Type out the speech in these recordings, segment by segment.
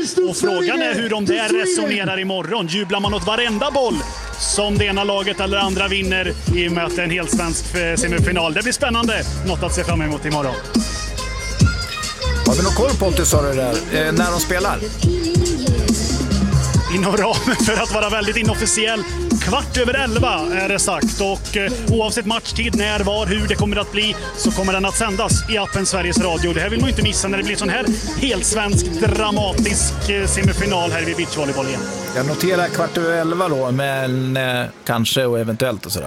Och frågan är hur de där resonerar imorgon. Jublar man åt varenda boll som det ena laget eller andra vinner i och med att det är en helt svensk semifinal? Det blir spännande. Något att se fram emot imorgon. Har vi någon koll på Pontus, sa du där, när de spelar? Inom ramen för att vara väldigt inofficiell. 11:15 är det sagt. Och oavsett matchtid, när, var, hur det kommer att bli, så kommer den att sändas i appen Sveriges Radio. Det här vill man inte missa när det blir sån här helt svensk dramatisk semifinal här vid beachvolleyboll igen. Jag noterar 11:15 då, men kanske och eventuellt och sådär.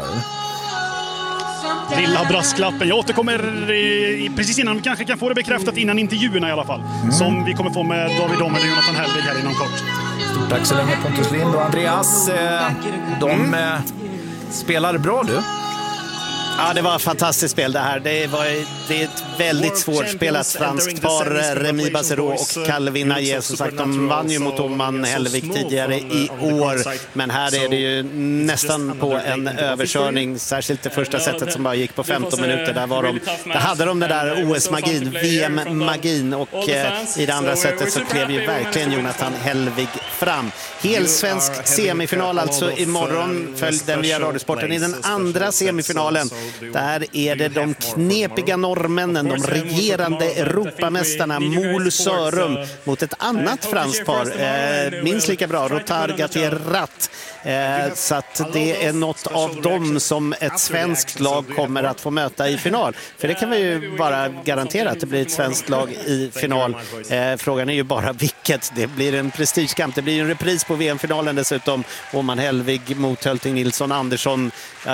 Lilla brasklappen. Jag återkommer precis innan, vi kanske kan få det bekräftat innan intervjuerna i alla fall. Som vi kommer få med David Dom eller Jonathan Hellvig här inom kort. Stort tack så länge Pontus Lind och Andreas. De spelar bra, du. Ja, det var ett fantastiskt spel det här. Det är ett väldigt svårspelat franskt par, Remy Bassero och Calvin Ayer. Som sagt, de vann ju mot Oman Hellvig tidigare i år. Men här är det ju nästan på en överkörning. Särskilt det första setet som bara gick på 15 minuter. Där hade de det där OS-magin, VM-magin. Och i det andra setet så klev ju verkligen Jonathan Hellvig fram. Helsvensk semifinal alltså imorgon, följde den via Radiosporten. I den andra semifinalen, där är det de knepiga norrmännen, de regerande Europamästarna Mol Sørum mot ett annat franskt par, minst lika bra, Rotar Gattier-Ratt. Så att det är något av dem som ett svenskt lag kommer att få möta i final. För det kan vi ju bara garantera att det blir ett svenskt lag i final. Frågan är ju bara vilket. Det blir en prestigekamp. Det blir en repris på VM-finalen dessutom. Oman Hellvig mot Hölting Nilsson Andersson.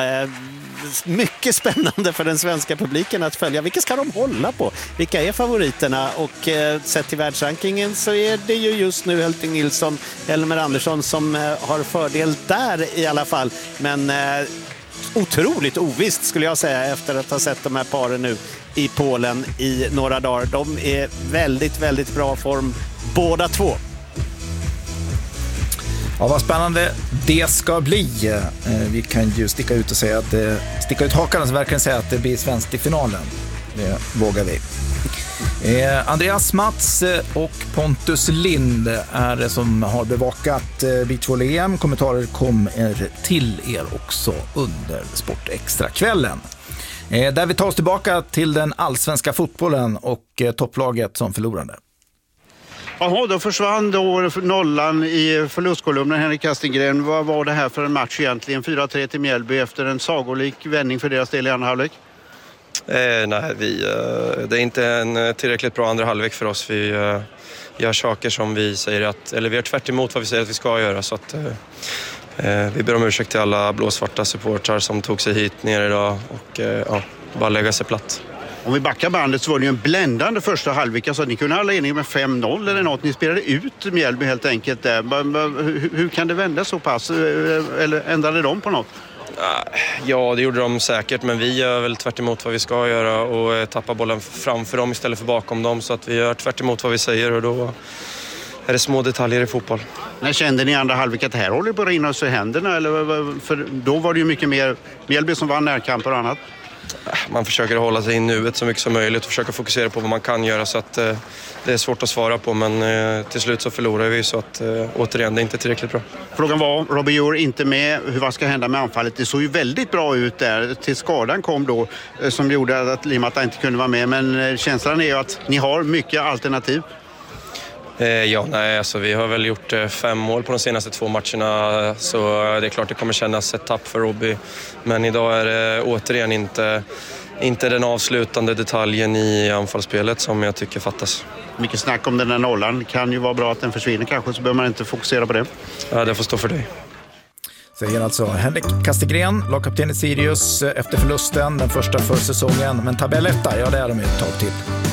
Mycket spännande för den svenska publiken att följa. Vilka ska de hålla på? Vilka är favoriterna? Och sett till världsrankingen så är det ju just nu Hölting Nilsson, Elmer Andersson som har fördel där i alla fall. Men otroligt ovisst skulle jag säga efter att ha sett de här paren nu i Polen i några dagar. De är väldigt, väldigt bra form båda två. Ja, vad spännande det ska bli. Vi kan ju sticka ut och säga att sticka ut hakan och verkligen säga att det blir svenskt i finalen. Det vågar vi. Andreas Mats och Pontus Lind är det som har bevakat beachvolley-EM. Kommentarer kommer till er också under Sportextra-kvällen. Där vi tar oss tillbaka till den allsvenska fotbollen och topplaget som förlorade. Jaha, då försvann då nollan i förlustkolumnen, Henrik Kastingren. Vad var det här för en match egentligen? 4-3 till Mjällby efter en sagolik vändning för deras del i andra halvlek? Nej, det är inte en tillräckligt bra andra halvlek för oss. Vi gör saker som vi säger att, eller vi gör tvärt emot vad vi säger att vi ska göra. Så att vi ber om ursäkt till alla blåsvarta supportrar som tog sig hit ner idag och bara lägga sig platt. Om vi backar bandet så var det ju en bländande första halvlek. Alltså, ni kunde alla eniga med 5-0 eller något. Ni spelade ut Mjällby helt enkelt där. Hur kan det vända så pass? Eller ändrade de på något? Ja, det gjorde de säkert. Men vi gör väl tvärt emot vad vi ska göra och tappar bollen framför dem istället för bakom dem. Så att vi gör tvärt emot vad vi säger och då är det små detaljer i fotboll. När kände ni i andra halvlek att det här håller på att rinna oss i händerna? Eller, för då var det ju mycket mer Mjällby som vann närkamper och annat. Man försöker hålla sig i nuet så mycket som möjligt och försöka fokusera på vad man kan göra, så att det är svårt att svara på, men till slut så förlorar vi, så att återigen, det är inte tillräckligt bra. Frågan var, Robbie Jour inte med, vad ska hända med anfallet? Det såg ju väldigt bra ut där till skadan kom då, som gjorde att Limata inte kunde vara med, men känslan är ju att ni har mycket alternativ. Alltså vi har väl gjort 5 mål på de senaste 2 matcherna, så det är klart det kommer kännas ett tapp för Robbie. Men idag är det återigen inte den avslutande detaljen i anfallsspelet som jag tycker fattas. Mycket snack om den där nollan. Kan ju vara bra att den försvinner kanske, så behöver man inte fokusera på det. Ja, det får stå för dig. Säger alltså Henrik Kastegren, lagkapten i Sirius efter förlusten, den första för säsongen. Men tabelletta, ja det är de ett tag till.